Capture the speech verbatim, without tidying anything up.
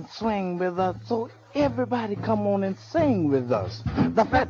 and swing with us. So everybody come on and sing with us. The fat